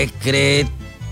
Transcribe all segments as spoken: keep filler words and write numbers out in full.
secreto.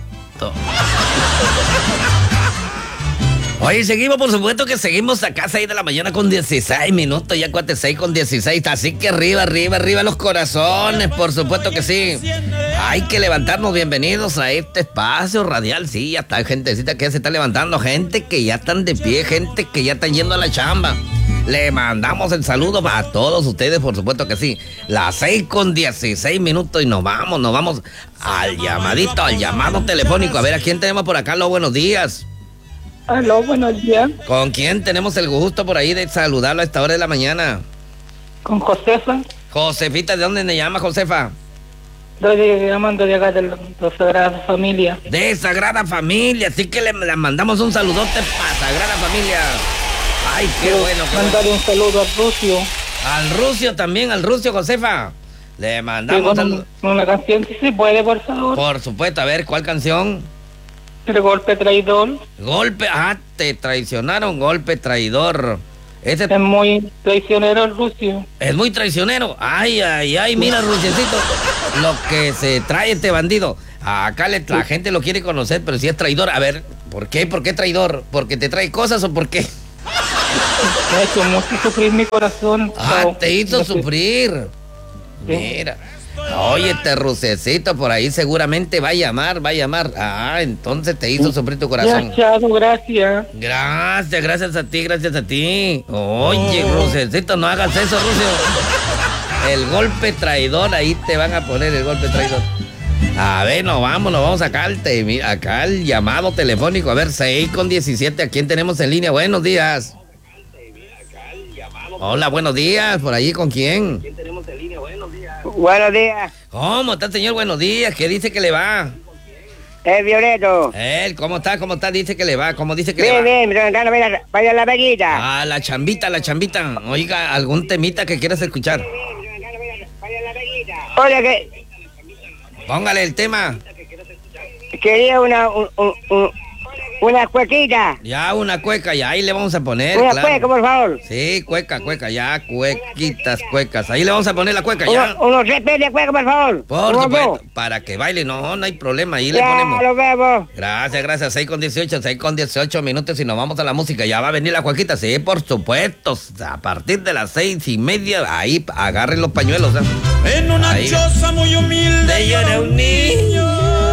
Oye, seguimos, por supuesto que seguimos acá, seis de la mañana con dieciséis minutos, ya cuate seis con dieciséis, así que arriba, arriba, arriba los corazones, por supuesto que sí. Hay que levantarnos, bienvenidos a este espacio radial, sí, ya está gentecita que ya se está levantando, gente que ya están de pie, gente que ya están yendo a la chamba. Le mandamos el saludo a todos ustedes, por supuesto que sí. Las seis con dieciséis minutos y nos vamos, nos vamos al llamadito, al llamado telefónico. A ver, ¿a quién tenemos por acá? Los buenos días. Aló, buenos días. ¿Con quién tenemos el gusto por ahí de saludarlo a esta hora de la mañana? Con Josefa. Josefita, ¿de dónde me llama, Josefa? Estoy llamando de acá de la, de Sagrada Familia. De Sagrada Familia, así que le, le mandamos un saludote para Sagrada Familia. Ay, qué Quiero bueno. Qué mandarle bueno. un saludo al Rucio. Al Rucio también, al Rucio, Josefa. Le mandamos un saludo. Una canción, si se puede, por favor. Por supuesto, a ver, ¿cuál canción? El golpe traidor. Golpe, ah, te traicionaron, golpe traidor. Ese Es muy traicionero el Rucio. es muy traicionero. Ay, ay, ay, mira, Ruciecito, lo que se trae este bandido. Acá le- la gente lo quiere conocer, pero si es traidor. A ver, ¿por qué? ¿Por qué traidor? ¿Porque te trae cosas o por qué? Me ha hecho mucho sufrir mi corazón. Ah, So, te hizo no sé. sufrir. Sí. Mira. Oye, este Rucecito por ahí seguramente va a llamar, va a llamar. Ah, entonces te hizo sufrir tu corazón. Ya, Chado, gracias. Gracias, gracias a ti, gracias a ti. Oye, Rucecito, no hagas eso, Rucio. El golpe traidor, ahí te van a poner el golpe traidor. A ver, nos vamos, nos vamos acá al, te- acá al llamado telefónico. A ver, seis con diecisiete, ¿a quién tenemos en línea? Buenos días. Hola, buenos días. ¿Por allí con quién? Buenos días, ¿Cómo está, señor? Buenos días. ¿Qué dice que le va? es Violeto. Él, ¿cómo está? ¿Cómo está? Dice que le va. ¿Cómo dice que Bien, le va? bien, preguntando vaya, vaya a la peguita. Ah, la chambita, la chambita. Oiga, ¿algún temita que quieras escuchar? Oye, que Póngale el tema. quería una, un, un, un- una cuequita. Ya, una cueca, ya ahí le vamos a poner. Una claro. cueca, por favor. Sí, cueca, cueca, ya, cuequitas, cuecas. Ahí le vamos a poner la cueca, Uno- ya. unos tres pies de cueca, por favor. Por Unos supuesto, dos. para que baile, no, no hay problema, ahí le Ya, ponemos. los vemos. Gracias, gracias. seis con dieciocho, seis con dieciocho minutos y nos vamos a la música. Ya va a venir la cuequita, sí, por supuesto. A partir de las seis y media, ahí agarren los pañuelos. ¿eh? En una Ahí. choza muy humilde De yo era un niño.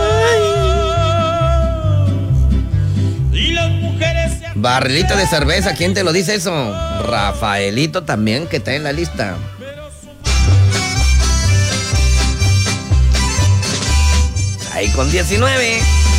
y las mujeres se Barrilito de cerveza, ¿quién te lo dice eso? Rafaelito también, que está en la lista. Ahí con diecinueve.